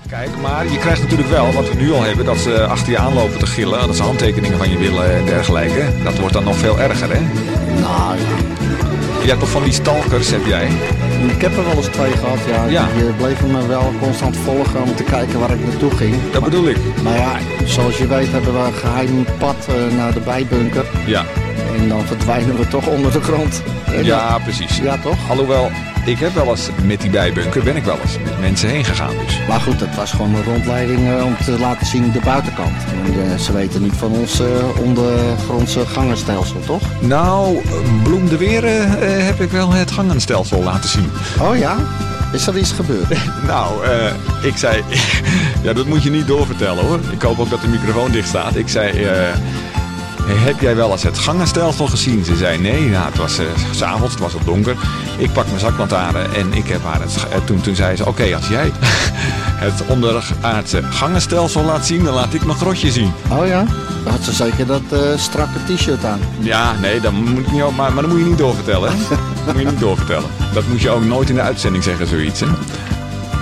Kijk, maar je krijgt natuurlijk wel, wat we nu al hebben, dat ze achter je aanlopen te gillen, dat ze handtekeningen van je willen en dergelijke. Dat wordt dan nog veel erger, hè? Nou ja. Je hebt toch van die stalkers, heb jij? Ik heb er wel eens 2 gehad, ja. Ja. Die bleven me wel constant volgen om te kijken waar ik naartoe ging. Dat bedoel ik. Maar ja, zoals je weet hebben we een geheim pad naar de bijbunker. Ja. En dan verdwijnen we toch onder de grond. En Ja, precies. ja, toch? Alhoewel, ik heb wel eens met die bijbunker, ben ik wel eens met mensen heen gegaan dus. Maar goed, het was gewoon een rondleiding om te laten zien de buitenkant. En, ze weten niet van ons ondergrondse gangenstelsel, toch? Nou, Bloem de Weren heb ik wel het gangenstelsel laten zien. Oh ja? Is er iets gebeurd? Nou, ik zei, ja, dat moet je niet doorvertellen hoor. Ik hoop ook dat de microfoon dicht staat. Ik zei, heb jij wel eens het gangenstelsel gezien? Ze zei nee, nou, het was 's avonds, het was al donker. Ik pak mijn zaklantaarn en ik heb haar toen zei ze, oké, als jij het onderaardse gangenstelsel laat zien, dan laat ik mijn grotje zien. Oh ja? Dan had ze zeker dat strakke t-shirt aan. Ja, nee, dat moet ik niet, maar dat moet je niet doorvertellen. Hè? Dat moet je niet doorvertellen. Dat moet je ook nooit in de uitzending zeggen, zoiets. Hè?